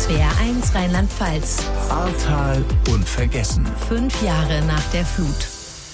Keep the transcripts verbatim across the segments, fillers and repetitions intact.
S W R eins Rheinland-Pfalz. Ahrtal unvergessen. Fünf Jahre nach der Flut.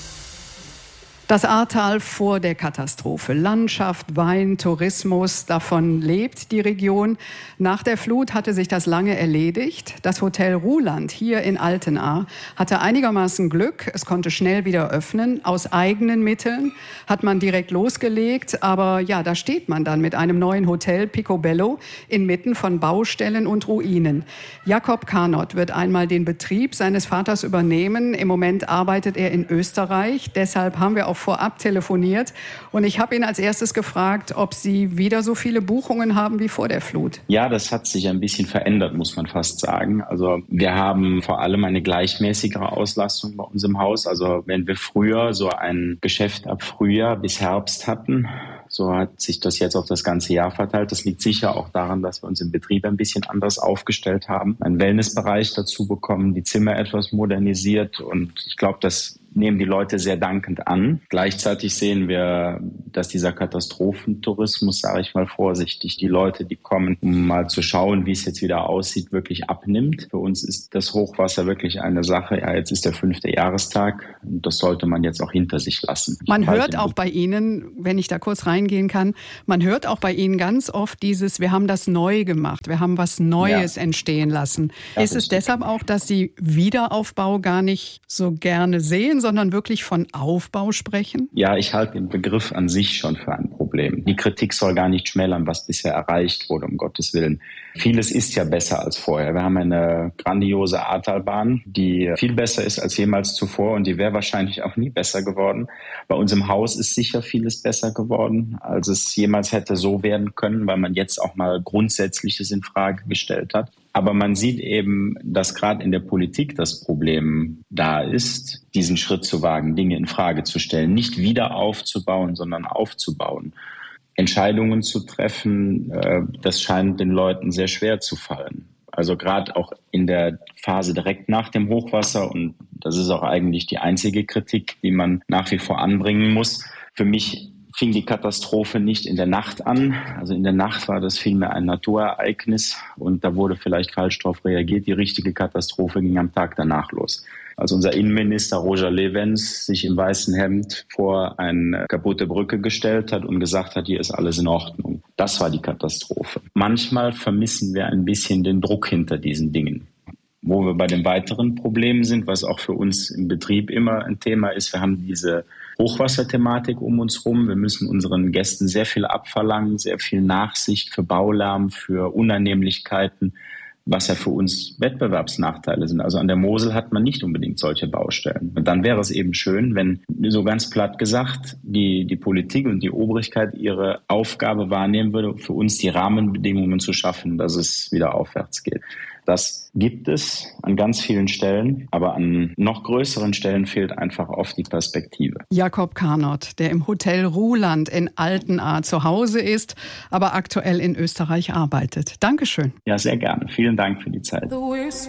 Das Ahrtal vor der Katastrophe. Landschaft, Wein, Tourismus, davon lebt die Region. Nach der Flut hatte sich das lange erledigt. Das Hotel Ruhland hier in Altenahr hatte einigermaßen Glück. Es konnte schnell wieder öffnen. Aus eigenen Mitteln hat man direkt losgelegt. Aber ja, da steht man dann mit einem neuen Hotel Picobello inmitten von Baustellen und Ruinen. Jakob Karnot wird einmal den Betrieb seines Vaters übernehmen. Im Moment arbeitet er in Österreich. Deshalb haben wir auch vorab telefoniert. Und ich habe ihn als erstes gefragt, ob Sie wieder so viele Buchungen haben wie vor der Flut. Ja, das hat sich ein bisschen verändert, muss man fast sagen. Also wir haben vor allem eine gleichmäßigere Auslastung bei uns im Haus. Also wenn wir früher so ein Geschäft ab Frühjahr bis Herbst hatten, so hat sich das jetzt auf das ganze Jahr verteilt. Das liegt sicher auch daran, dass wir uns im Betrieb ein bisschen anders aufgestellt haben, einen Wellnessbereich dazu bekommen, die Zimmer etwas modernisiert. Und ich glaube, das nehmen die Leute sehr dankend an. Gleichzeitig sehen wir, dass dieser Katastrophentourismus, sage ich mal vorsichtig, die Leute, die kommen, um mal zu schauen, wie es jetzt wieder aussieht, wirklich abnimmt. Für uns ist das Hochwasser wirklich eine Sache. Ja, jetzt ist der fünfte Jahrestag und das sollte man jetzt auch hinter sich lassen. Man hört auch bei Ihnen, wenn ich da kurz reingehen kann, man hört auch bei Ihnen ganz oft dieses, wir haben das neu gemacht, wir haben was Neues ja. entstehen lassen. Ja, ist es deshalb auch, dass Sie Wiederaufbau gar nicht so gerne sehen, sondern wirklich von Aufbau sprechen? Ja, ich halte den Begriff an sich schon für ein Problem. Die Kritik soll gar nicht schmälern, was bisher erreicht wurde, um Gottes Willen. Vieles ist ja besser als vorher. Wir haben eine grandiose Ahrtalbahn, die viel besser ist als jemals zuvor und die wäre wahrscheinlich auch nie besser geworden. Bei uns im Haus ist sicher vieles besser geworden, als es jemals hätte so werden können, weil man jetzt auch mal Grundsätzliches in Frage gestellt hat. Aber man sieht eben, dass gerade in der Politik das Problem da ist, diesen Schritt zu wagen, Dinge in Frage zu stellen, nicht wieder aufzubauen, sondern aufzubauen. Entscheidungen zu treffen, das scheint den Leuten sehr schwer zu fallen. Also gerade auch in der Phase direkt nach dem Hochwasser, und das ist auch eigentlich die einzige Kritik, die man nach wie vor anbringen muss. Für mich fing die Katastrophe nicht in der Nacht an. Also in der Nacht war das vielmehr ein Naturereignis und da wurde vielleicht falsch darauf reagiert. Die richtige Katastrophe ging am Tag danach los. Als unser Innenminister Roger Levens sich im weißen Hemd vor eine kaputte Brücke gestellt hat und gesagt hat, hier ist alles in Ordnung. Das war die Katastrophe. Manchmal vermissen wir ein bisschen den Druck hinter diesen Dingen. Wo wir bei den weiteren Problemen sind, was auch für uns im Betrieb immer ein Thema ist, wir haben diese Hochwasserthematik um uns rum. Wir müssen unseren Gästen sehr viel abverlangen, sehr viel Nachsicht für Baulärm, für Unannehmlichkeiten, was ja für uns Wettbewerbsnachteile sind. Also an der Mosel hat man nicht unbedingt solche Baustellen. Und dann wäre es eben schön, wenn, so ganz platt gesagt, die, die Politik und die Obrigkeit ihre Aufgabe wahrnehmen würde, für uns die Rahmenbedingungen zu schaffen, dass es wieder aufwärts geht. Das gibt es an ganz vielen Stellen, aber an noch größeren Stellen fehlt einfach oft die Perspektive. Jakob Karnot, der im Hotel Ruhland in Altenahr zu Hause ist, aber aktuell in Österreich arbeitet. Dankeschön. Ja, sehr gerne. Vielen Dank für die Zeit.